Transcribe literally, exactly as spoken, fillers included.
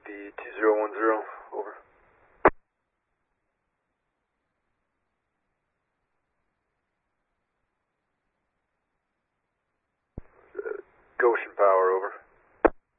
Whiskey two zero one zero, over. Uh, Goshen Power, over.